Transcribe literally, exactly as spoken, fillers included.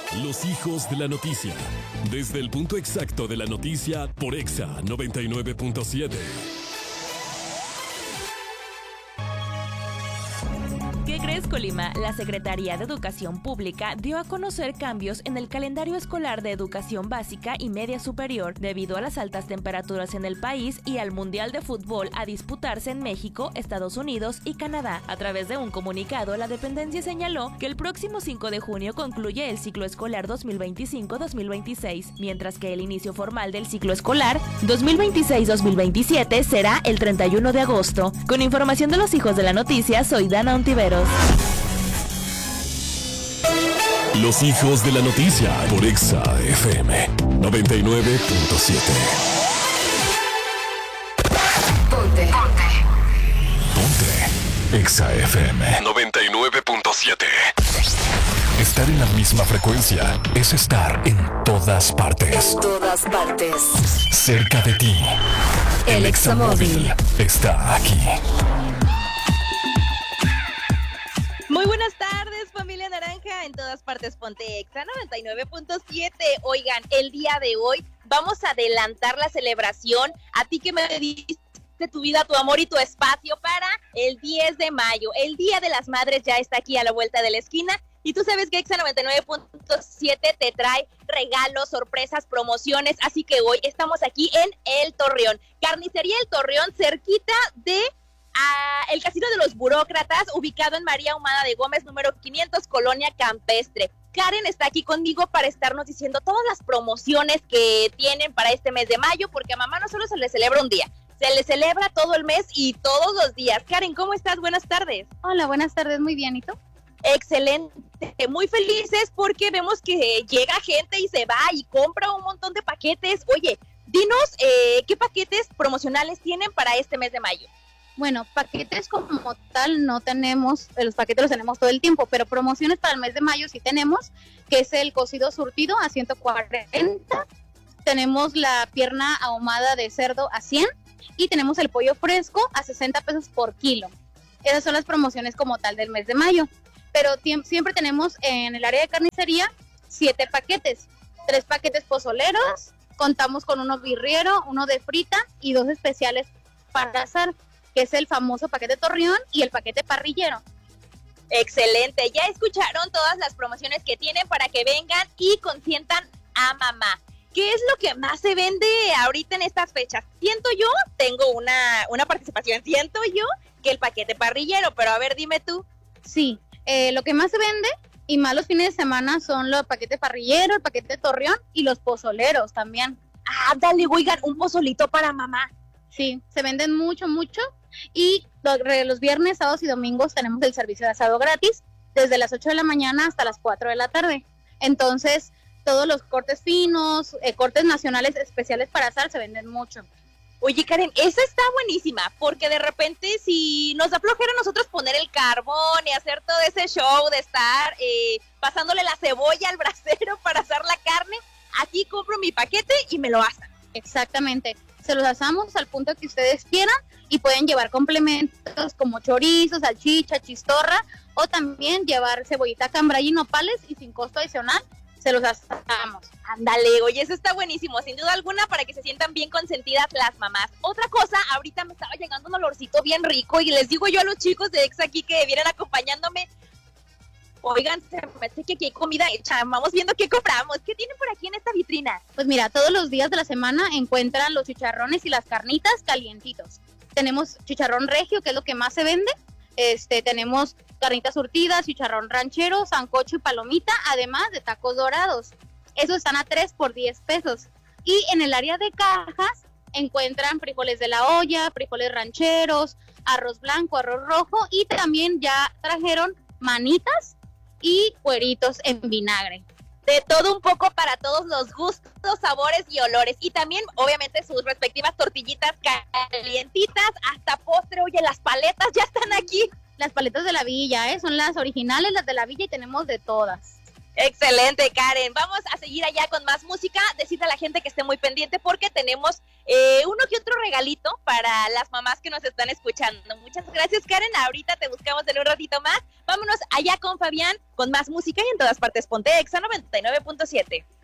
Los hijos de la noticia. Desde el punto exacto de la noticia por Exa noventa y nueve punto siete. ¿Qué crees, Colima? La Secretaría de Educación Pública dio a conocer cambios en el calendario escolar de educación básica y media superior debido a las altas temperaturas en el país y al Mundial de Fútbol a disputarse en México, Estados Unidos y Canadá. A través de un comunicado, la dependencia señaló que el próximo cinco de junio concluye el ciclo escolar dos mil veinticinco dos mil veintiséis, mientras que el inicio formal del ciclo escolar dos mil veintiséis dos mil veintisiete será el treinta y uno de agosto. Con información de los hijos de la noticia, soy Dana Ontiveros. Los hijos de la noticia por Exa F M noventa y nueve punto siete. Ponte. Ponte. Ponte. Exa F M noventa y nueve punto siete. Estar en la misma frecuencia es estar en todas partes. En todas partes. Cerca de ti. El Examóvil está aquí. Muy buenas tardes, familia naranja, en todas partes ponte Exa noventa y nueve punto siete. Oigan, el día de hoy vamos a adelantar la celebración a ti que me diste tu vida, tu amor y tu espacio para el diez de mayo. El Día de las Madres ya está aquí a la vuelta de la esquina y tú sabes que Exa noventa y nueve punto siete te trae regalos, sorpresas, promociones, así que hoy estamos aquí en El Torreón, Carnicería El Torreón, cerquita de a el Casino de los Burócratas, ubicado en María Ahumada de Gómez, número quinientos, Colonia Campestre. Karen está aquí conmigo para estarnos diciendo todas las promociones que tienen para este mes de mayo, porque a mamá no solo se le celebra un día, se le celebra todo el mes y todos los días. Karen, ¿cómo estás? Buenas tardes. Hola, buenas tardes, muy bien, ¿y tú? Excelente, muy felices porque vemos que llega gente y se va y compra un montón de paquetes. Oye, dinos eh, qué paquetes promocionales tienen para este mes de mayo. Bueno, paquetes como tal no tenemos, los paquetes los tenemos todo el tiempo, pero promociones para el mes de mayo sí tenemos, que es el cocido surtido a ciento cuarenta, tenemos la pierna ahumada de cerdo a cien y tenemos el pollo fresco a sesenta pesos por kilo. Esas son las promociones como tal del mes de mayo, pero tie- siempre tenemos en el área de carnicería siete paquetes, tres paquetes pozoleros, contamos con uno birriero, uno de frita y dos especiales para asar, que es el famoso paquete Torreón y el paquete parrillero. Excelente, ya escucharon todas las promociones que tienen para que vengan y consientan a mamá. ¿Qué es lo que más se vende ahorita en estas fechas? Siento yo, tengo una, una participación, siento yo que el paquete parrillero, pero a ver, dime tú. Sí, eh, lo que más se vende y más los fines de semana son los paquetes parrillero, el paquete Torreón y los pozoleros también. Ah, dale, oigan, un pozolito para mamá. Sí, se venden mucho, mucho. Y los, los viernes, sábados y domingos tenemos el servicio de asado gratis desde las ocho de la mañana hasta las cuatro de la tarde. Entonces, todos los cortes finos, eh, cortes nacionales especiales para asar se venden mucho. Oye, Karen, esa está buenísima, porque de repente si nos da flojera a nosotros poner el carbón y hacer todo ese show de estar eh, pasándole la cebolla al brasero para asar la carne, aquí compro mi paquete y me lo asan. Exactamente, se los asamos al punto que ustedes quieran y pueden llevar complementos como chorizo, salchicha, chistorra o también llevar cebollita cambray y nopales y sin costo adicional se los asamos. Ándale, oye, eso está buenísimo, sin duda alguna, para que se sientan bien consentidas las mamás. Otra cosa, ahorita me estaba llegando un olorcito bien rico y les digo yo a los chicos de Exa aquí que vienen acompañándome, oigan, se me hace que aquí hay comida hecha, vamos viendo qué compramos. ¿Qué tienen por aquí en esta vitrina? Pues mira, todos los días de la semana encuentran los chicharrones y las carnitas calientitos. Tenemos chicharrón regio, que es lo que más se vende. Este, tenemos carnitas surtidas, chicharrón ranchero, sancocho y palomita, además de tacos dorados. Esos están a tres por diez pesos. Y en el área de cajas encuentran frijoles de la olla, frijoles rancheros, arroz blanco, arroz rojo y también ya trajeron manitas y cueritos en vinagre. De todo un poco para todos los gustos, sabores y olores. Y también, obviamente, sus respectivas tortillitas calientitas, hasta postre. Oye, las paletas ya están aquí. Las paletas de la villa, ¿eh? Son las originales, las de la villa y tenemos de todas. Excelente, Karen. Vamos a seguir allá con más música. Decirle a la gente que esté muy pendiente porque tenemos eh, uno que otro regalito para las mamás que nos están escuchando. Muchas gracias, Karen. Ahorita te buscamos en un ratito más. Vámonos allá con Fabián, con más música y en todas partes ponte Exa noventa y nueve punto siete.